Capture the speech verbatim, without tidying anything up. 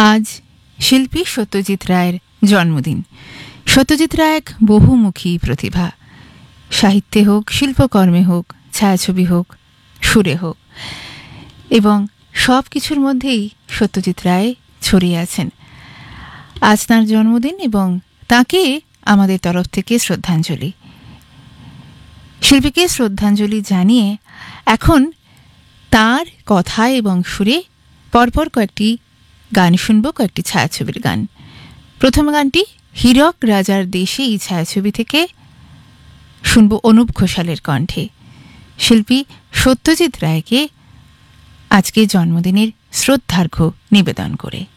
আজ শিল্পী সত্যজিৎ রায়ের জন্মদিন। সত্যজিৎ রায় এক বহুমুখী প্রতিভা। সাহিত্যে হোক, শিল্পকর্মে হোক, ছায়াছবি হোক, সুরে হোক, এবং সব কিছুর মধ্যেই সত্যজিৎ রায় ছড়িয়ে আছেন। আজ তাঁর জন্মদিন এবং তাকে আমাদের তরফ থেকে শ্রদ্ধাঞ্জলি। শিল্পীকে শ্রদ্ধাঞ্জলি জানিয়ে এখন তার কথায় এবং সুরে পরপর কয়েকটি গান শুনব, কয়েকটি ছায়াছবির গান। প্রথম গানটি হীরক রাজার দেশে, এই ছায়াছবি থেকে শুনব অনুপ ঘোষালের কণ্ঠে শিল্পী সত্যজিৎ রায়কে আজকে জন্মদিনের শ্রদ্ধার্ঘ্য নিবেদন করে।